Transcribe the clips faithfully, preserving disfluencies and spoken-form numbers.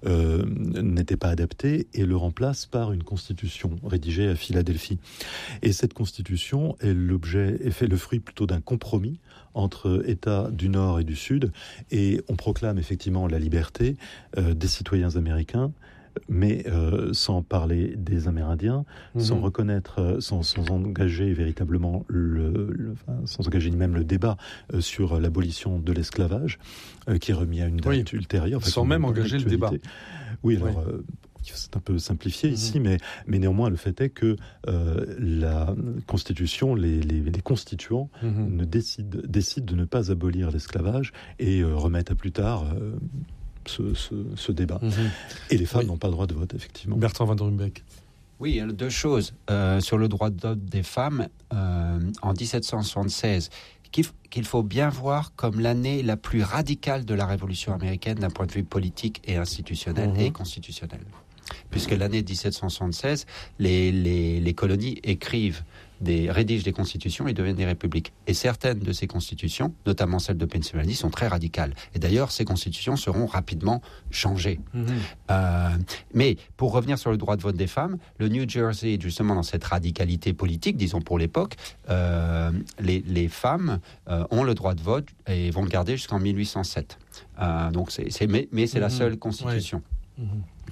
euh, n'était pas adapté et le remplace par une constitution rédigée à Philadelphie. Et cette constitution est l'objet, est fait le fruit plutôt d'un compromis entre États du Nord et du Sud, et on proclame effectivement la liberté euh, des citoyens américains, mais euh, sans parler des Amérindiens, mmh. sans reconnaître, euh, sans, sans engager véritablement, le, le, enfin, sans engager ni même le débat euh, sur l'abolition de l'esclavage, euh, qui est remis à une date oui. ultérieure. Enfin, sans même engager le débat. Oui, alors... Oui. Euh, c'est un peu simplifié mmh. ici, mais, mais néanmoins, le fait est que euh, la Constitution, les, les, les constituants mmh. ne décident, décident de ne pas abolir l'esclavage et euh, remettent à plus tard euh, ce, ce, ce débat. Mmh. Et les femmes oui. n'ont pas le droit de vote, effectivement. Bertrand Van der Rumbeek. Oui, deux choses. Euh, sur le droit de vote des femmes, euh, en dix-sept cent soixante-seize, qu'il faut bien voir comme l'année la plus radicale de la Révolution américaine d'un point de vue politique et institutionnel mmh. et constitutionnel. Puisque l'année dix-sept cent soixante-seize, les, les, les colonies écrivent, des, rédigent des constitutions et deviennent des républiques. Et certaines de ces constitutions, notamment celle de Pennsylvanie, sont très radicales. Et d'ailleurs, ces constitutions seront rapidement changées. Mmh. Euh, mais pour revenir sur le droit de vote des femmes, le New Jersey, justement dans cette radicalité politique, disons pour l'époque, euh, les, les femmes euh, ont le droit de vote et vont le garder jusqu'en mille huit cent sept. Euh, donc c'est, c'est, mais, mais c'est mmh. la seule constitution. Ouais. Mmh.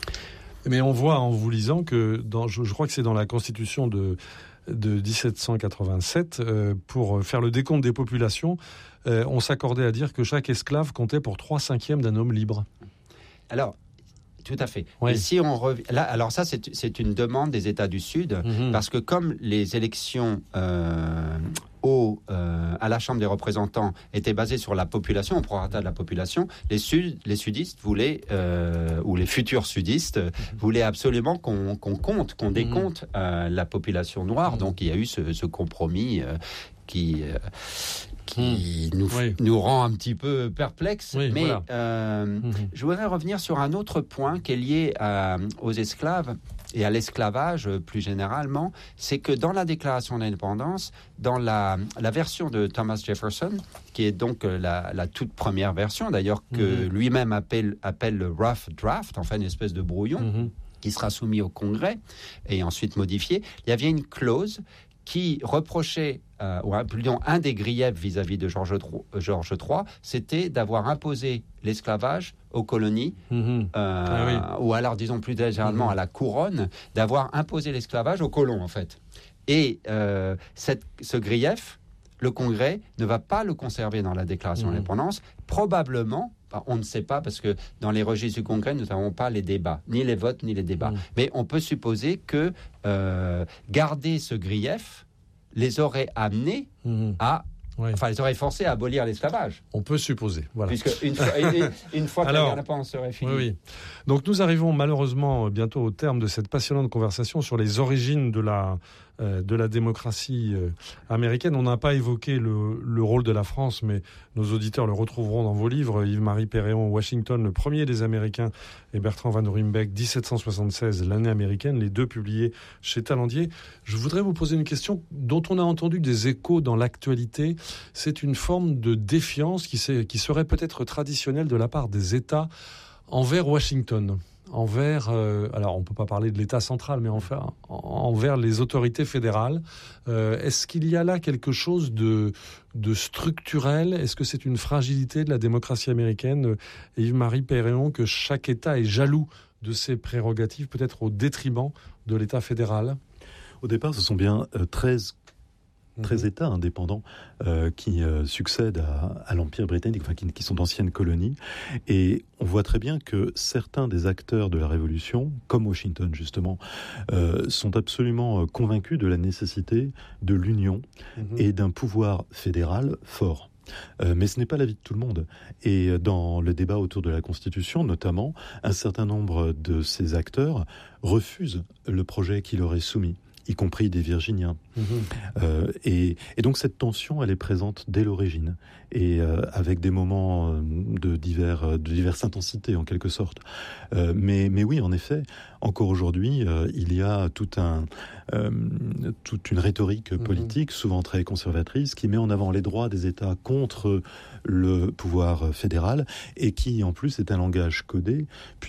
Mais on voit en vous lisant que, dans, je, je crois que c'est dans la Constitution de, de dix-sept cent quatre-vingt-sept, euh, pour faire le décompte des populations, euh, on s'accordait à dire que chaque esclave comptait pour trois cinquièmes d'un homme libre. Alors, tout à fait. Oui. Et si on revient là, alors ça, c'est, c'est une demande des États du Sud, mm-hmm. parce que comme les élections euh, au, euh, à la Chambre des représentants étaient basées sur la population, au prorata de la population, les, sud, les sudistes voulaient, euh, ou les futurs sudistes, mm-hmm. voulaient absolument qu'on, qu'on compte, qu'on décompte mm-hmm. euh, la population noire. Mm-hmm. Donc il y a eu ce, ce compromis euh, qui... Euh, qui nous, oui. nous rend un petit peu perplexes. Oui, mais voilà. euh, mmh. je voudrais revenir sur un autre point qui est lié à, aux esclaves et à l'esclavage plus généralement. C'est que dans la Déclaration d'indépendance, dans la, la version de Thomas Jefferson, qui est donc la, la toute première version, d'ailleurs que mmh. lui-même appelle, appelle le rough draft, enfin une espèce de brouillon, mmh. qui sera soumis au Congrès et ensuite modifié, il y avait une clause qui reprochait, euh, ou plutôt un des griefs vis-à-vis de Georges trois, c'était d'avoir imposé l'esclavage aux colonies, mmh. euh, ah oui. ou alors, disons plus généralement mmh. à la couronne, d'avoir imposé l'esclavage aux colons, en fait. Et euh, cette, ce grief, le Congrès ne va pas le conserver dans la Déclaration mmh. d'indépendance, probablement. On ne sait pas, parce que dans les registres du Congrès, nous n'avons pas les débats, ni les votes, ni les débats. Mmh. Mais on peut supposer que euh, garder ce grief les aurait amenés mmh. à... Ouais. Enfin, les aurait forcés à abolir l'esclavage. On peut supposer, voilà. Puisque une fois, une, une fois que la indépendance serait finie... Oui, oui. Donc nous arrivons malheureusement bientôt au terme de cette passionnante conversation sur les origines de la... de la démocratie américaine. On n'a pas évoqué le, le rôle de la France, mais nos auditeurs le retrouveront dans vos livres. Yves-Marie Perréon, Washington, le premier des Américains, et Bertrand Van der Rumbeek, dix-sept cent soixante-seize, l'année américaine, les deux publiés chez Talandier. Je voudrais vous poser une question dont on a entendu des échos dans l'actualité. C'est une forme de défiance qui, qui serait peut-être traditionnelle de la part des États envers Washington. Envers, euh, alors on ne peut pas parler de l'État central, mais enfin, envers les autorités fédérales. Euh, est-ce qu'il y a là quelque chose de, de structurel ? Est-ce que c'est une fragilité de la démocratie américaine ? Yves-Marie Perréon, que chaque État est jaloux de ses prérogatives, peut-être au détriment de l'État fédéral ? Au départ, ce sont bien euh, treize treize États indépendants euh, qui euh, succèdent à, à l'Empire britannique, enfin qui, qui sont d'anciennes colonies. Et on voit très bien que certains des acteurs de la Révolution, comme Washington justement, euh, sont absolument convaincus de la nécessité de l'union mmh. et d'un pouvoir fédéral fort. Euh, mais ce n'est pas l'avis de tout le monde. Et dans le débat autour de la Constitution, notamment, un certain nombre de ces acteurs refusent le projet qui leur est soumis, y compris des Virginiens. Mmh. Euh, et, et donc cette tension, elle est présente dès l'origine, et euh, avec des moments de, divers, de diverses intensités, en quelque sorte. Euh, mais, mais oui, en effet, encore aujourd'hui, euh, il y a tout un, euh, toute une rhétorique politique, mmh. souvent très conservatrice, qui met en avant les droits des États contre le pouvoir fédéral, et qui, en plus, est un langage codé,